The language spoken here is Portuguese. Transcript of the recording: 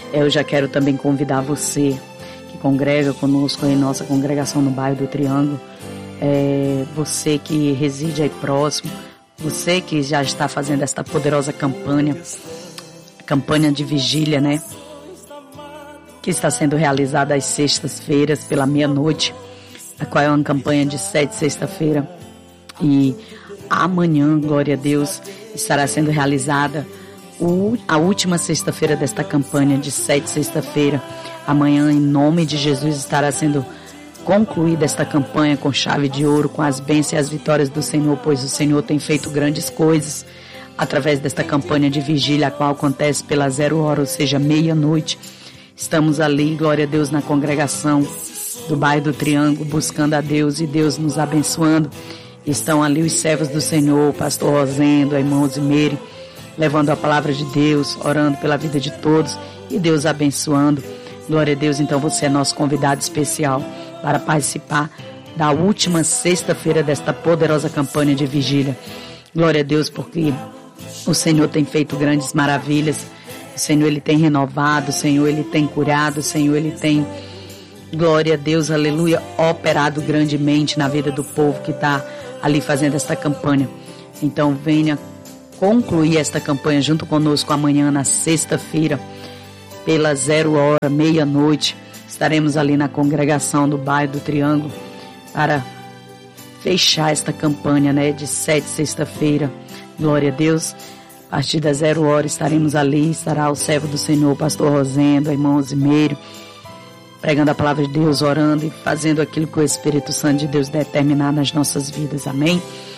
Eu já quero também convidar você que congrega conosco em nossa congregação no bairro do Triângulo, você que reside aí próximo, você que já está fazendo esta poderosa campanha de vigília, né? Que está sendo realizada às sextas-feiras pela meia-noite, a qual é uma campanha de 7 sexta-feira. E amanhã, glória a Deus, estará sendo realizada a última sexta-feira desta campanha de 7 sexta-feira. Amanhã, em nome de Jesus, estará sendo concluída esta campanha com chave de ouro, com as bênçãos e as vitórias do Senhor, pois o Senhor tem feito grandes coisas através desta campanha de vigília, a qual acontece pela 0 hora, ou seja, meia-noite. Estamos ali, glória a Deus, na congregação do bairro do Triângulo, buscando a Deus e Deus nos abençoando. Estão ali os servos do Senhor, o pastor Rosendo, a irmã Osimeire, levando a palavra de Deus, orando pela vida de todos e Deus abençoando. Glória a Deus, então você é nosso convidado especial para participar da última sexta-feira desta poderosa campanha de vigília. Glória a Deus, porque o Senhor tem feito grandes maravilhas, o Senhor Ele tem renovado, o Senhor Ele tem curado, o Senhor Ele tem, glória a Deus, aleluia, operado grandemente na vida do povo que está ali fazendo esta campanha. Então venha concluir esta campanha junto conosco amanhã na sexta-feira, pela 0 hora, meia-noite. Estaremos ali na congregação do bairro do Triângulo para fechar esta campanha, né, de 7 sexta-feira. Glória a Deus. A partir das 0 hora estaremos ali, estará o servo do Senhor, o pastor Rosendo, a irmã Osimeire, pregando a palavra de Deus, orando e fazendo aquilo que o Espírito Santo de Deus determinar nas nossas vidas. Amém?